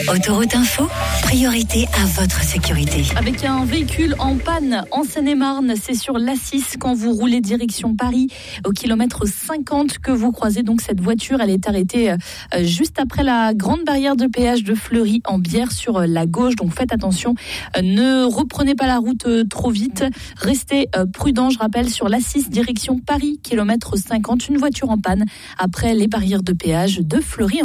Autoroute Info, priorité à votre sécurité. Avec un véhicule en panne en Seine-et-Marne, c'est sur l'A6 quand vous roulez direction Paris au kilomètre 50 que vous croisez donc cette voiture. Elle est arrêtée juste après la grande barrière de péage de Fleury en Bière sur la gauche. Donc faites attention, ne reprenez pas la route trop vite. Restez prudents, je rappelle, sur l'A6 direction Paris, kilomètre 50, une voiture en panne après les barrières de péage de Fleury.